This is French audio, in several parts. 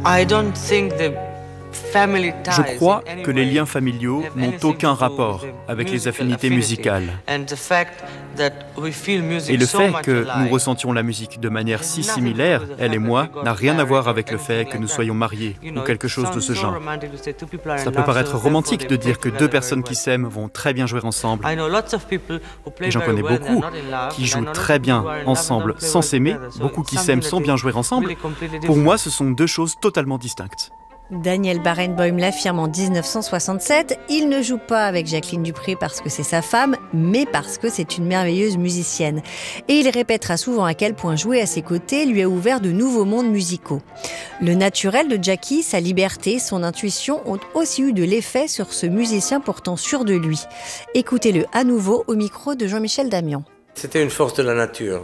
Je crois que les liens familiaux n'ont aucun rapport avec les affinités musicales. Et le fait que nous ressentions la musique de manière si similaire, elle et moi, n'a rien à voir avec le fait que nous soyons mariés ou quelque chose de ce genre. Ça peut paraître romantique de dire que deux personnes qui s'aiment vont très bien jouer ensemble. Et j'en connais beaucoup qui jouent très bien ensemble sans s'aimer, beaucoup qui s'aiment sans bien jouer ensemble. Pour moi, ce sont deux choses totalement distinctes. Daniel Barenboim l'affirme en 1967, il ne joue pas avec Jacqueline du Pré parce que c'est sa femme, mais parce que c'est une merveilleuse musicienne. Et il répétera souvent à quel point jouer à ses côtés lui a ouvert de nouveaux mondes musicaux. Le naturel de Jackie, sa liberté, son intuition ont aussi eu de l'effet sur ce musicien pourtant sûr de lui. Écoutez-le à nouveau au micro de Jean-Michel Damian. C'était une force de la nature.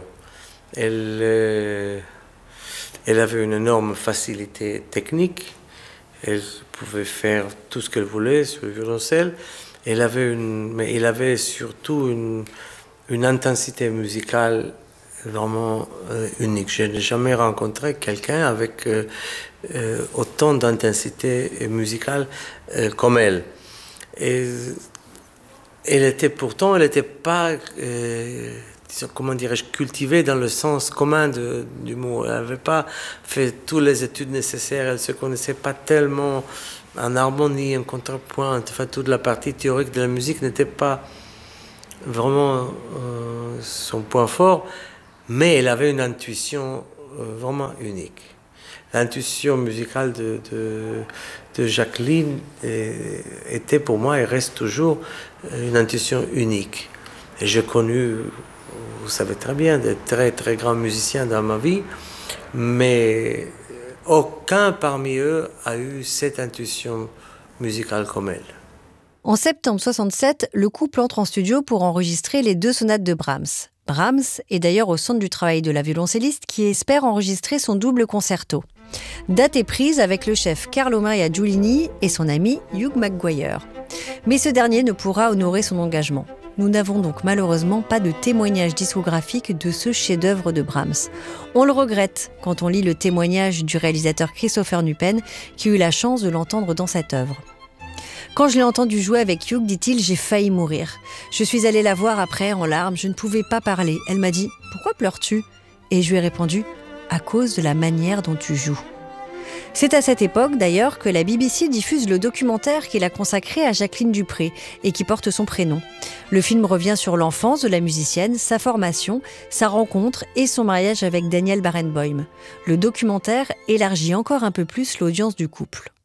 Elle avait une énorme facilité technique. Elle pouvait faire tout ce qu'elle voulait sur le violoncelle. Mais elle avait surtout une intensité musicale vraiment unique. Je n'ai jamais rencontré quelqu'un avec autant d'intensité musicale comme elle. Et elle n'était pas, comment dirais-je, cultivée dans le sens commun du mot. Elle n'avait pas fait toutes les études nécessaires, elle ne se connaissait pas tellement en harmonie, en contrepoint. Enfin, toute la partie théorique de la musique n'était pas vraiment son point fort, mais elle avait une intuition vraiment unique. L'intuition musicale de Jacqueline était pour moi et reste toujours une intuition unique. Et j'ai connu, vous savez très bien, de très très grands musiciens dans ma vie, mais aucun parmi eux a eu cette intuition musicale comme elle. En septembre 67, le couple entre en studio pour enregistrer les 2 sonates de Brahms. Brahms est d'ailleurs au centre du travail de la violoncelliste qui espère enregistrer son double concerto. Date est prise avec le chef Carlo Maria Giulini et son ami Hugh McGuire. Mais ce dernier ne pourra honorer son engagement. Nous n'avons donc malheureusement pas de témoignage discographique de ce chef-d'œuvre de Brahms. On le regrette quand on lit le témoignage du réalisateur Christopher Nupen qui eut la chance de l'entendre dans cette œuvre. Quand je l'ai entendu jouer avec Hugh, dit-il, j'ai failli mourir. Je suis allée la voir après en larmes, je ne pouvais pas parler. Elle m'a dit « Pourquoi pleures-tu » Et je lui ai répondu « À cause de la manière dont tu joues ». C'est à cette époque, d'ailleurs, que la BBC diffuse le documentaire qu'il a consacré à Jacqueline du Pré et qui porte son prénom. Le film revient sur l'enfance de la musicienne, sa formation, sa rencontre et son mariage avec Daniel Barenboim. Le documentaire élargit encore un peu plus l'audience du couple.